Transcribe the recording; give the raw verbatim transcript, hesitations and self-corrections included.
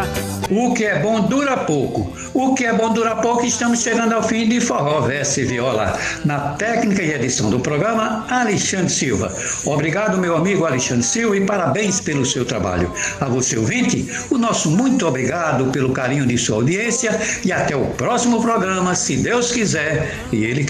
O que é bom dura pouco. O que é bom dura pouco. Estamos chegando ao fim de Forró, Verso e Viola. Na técnica e edição do programa, Alexandre Silva. Obrigado, meu amigo Alexandre Silva, e parabéns pelo seu trabalho. A você, ouvinte, o nosso muito obrigado pelo carinho de sua audiência e até o próximo programa, se Deus quiser e Ele